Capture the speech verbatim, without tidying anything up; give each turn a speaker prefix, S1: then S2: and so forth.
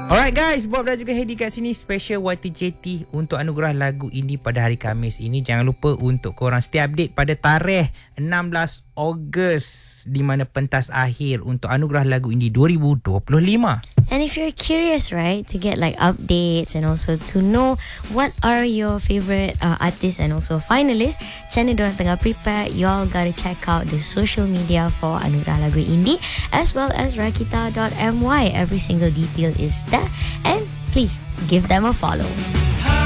S1: Alright guys, Bob dan juga Heidi kat sini special Y T J T untuk anugerah lagu indie pada hari Khamis ini. Jangan lupa untuk korang stay update pada tarikh enam belas Ogos di mana pentas akhir untuk anugerah lagu indie dua ribu dua puluh lima.
S2: And if you're curious, right, to get like updates and also to know what are your favorite uh, artists and also finalists, channel diorang tengah prepare, you all gotta check out the social media for anugerah lagu indie as well as rakita dot m y. Every single detail is there and please give them a follow.